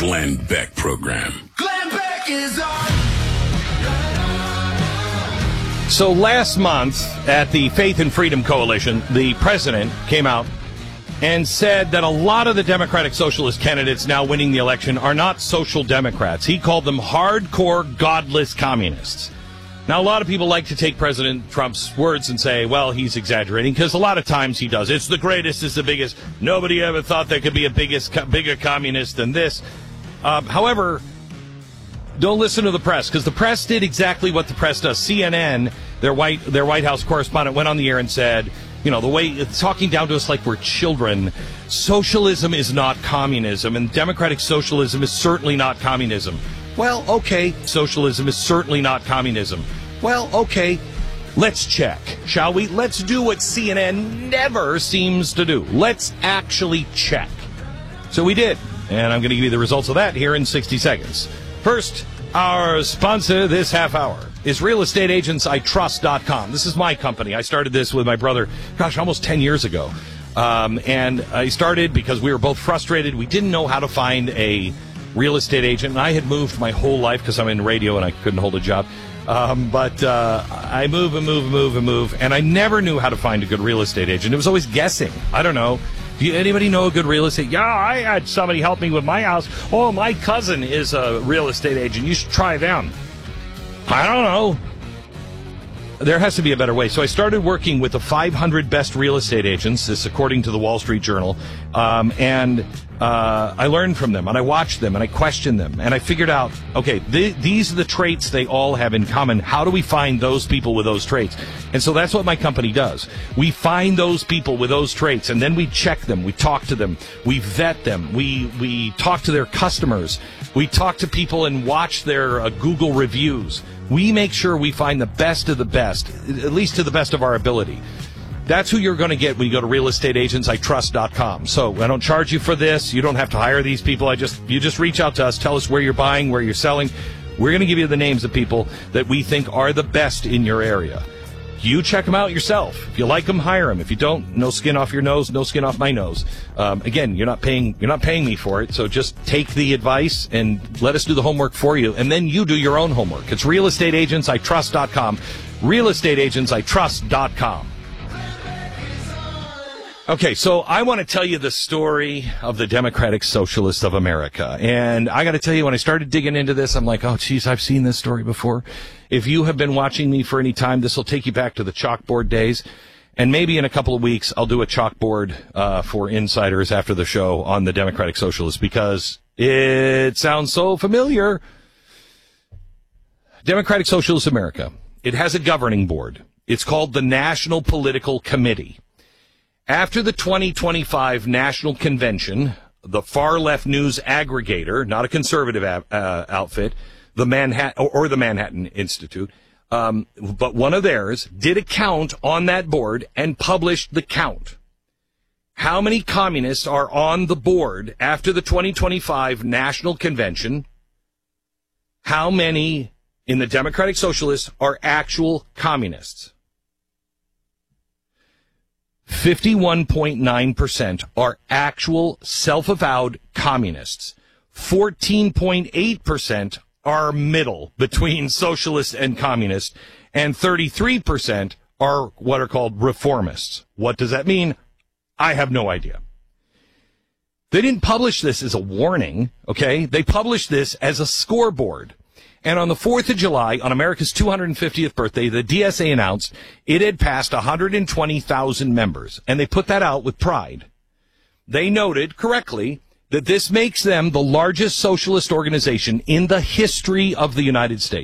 Glenn Beck Program. Glenn Beck is on. So last month at the Faith and Freedom Coalition, the president came out and said that a lot of the Democratic Socialist candidates now winning the election are not social democrats. He called them hardcore, godless communists. Now, a lot of people like to take President Trump's words and say, well, he's exaggerating, because a lot of times he does. It's the greatest, it's the biggest. Nobody ever thought there could be a bigger communist than this. However, don't listen to the press, because the press did exactly what the press does. CNN, their White House correspondent, went on the air and said, you know, the way it's talking down to us like we're children. Socialism is not communism, and democratic socialism is certainly not communism. Well, okay, socialism is certainly not communism. Well, okay, let's check, shall we? Let's do what CNN never seems to do. Let's actually check. So we did, and I'm going to give you the results of that here in 60 seconds. First, our sponsor this half hour is realestateagentsitrust.com. This is my company. I started this with my brother, almost 10 years ago. And I started because we were both frustrated. We didn't know how to find a real estate agent. And I had moved my whole life because I'm in radio and I couldn't hold a job. But I move, and I never knew how to find a good real estate agent. It was always guessing. I don't know. Anybody know a good real estate? Yeah, I had somebody help me with my house. Oh, my cousin is a real estate agent. You should try them. I don't know. There has to be a better way. So I started working with the 500 best real estate agents, this according to the Wall Street Journal, and I learned from them, and I watched them, and I questioned them, and I figured out, okay, these are the traits they all have in common. How do we find those people with those traits? And so that's what my company does. We find those people with those traits, and then we check them, we talk to them, we vet them, we talk to their customers, we talk to people and watch their Google reviews. We make sure we find the best of the best, at least to the best of our ability. That's who you're going to get when you go to realestateagentsitrust.com. So I don't charge you for this. You don't have to hire these people. You just reach out to us. Tell us where you're buying, where you're selling. We're going to give you the names of people that we think are the best in your area. You check them out yourself. If you like them, hire them. If you don't, no skin off your nose, no skin off my nose. Again, you're not paying me for it. So just take the advice and let us do the homework for you. And then you do your own homework. It's realestateagentsitrust.com. Realestateagentsitrust.com. Okay, so I want to tell you the story of the Democratic Socialists of America. And I got to tell you, when I started digging into this, I'm like, oh, geez, I've seen this story before. If you have been watching me for any time, this will take you back to the chalkboard days. And maybe in a couple of weeks, I'll do a chalkboard for insiders after the show on the Democratic Socialists, because it sounds so familiar. Democratic Socialists of America. It has a governing board. It's called the National Political Committee. After the 2025 National Convention, the far-left news aggregator, not a conservative outfit, the Manhattan Institute, but one of theirs, did a count on that board and published the count. How many communists are on the board after the 2025 National Convention? How many in the Democratic Socialists are actual communists? 51.9% are actual self-avowed communists. 14.8% are middle between socialists and communists. And 33% are what are called reformists. What does that mean? I have no idea. They didn't publish this as a warning, okay? They published this as a scoreboard. And on the 4th of July, on America's 250th birthday, the DSA announced it had passed 120,000 members. And they put that out with pride. They noted correctly that this makes them the largest socialist organization in the history of the United States.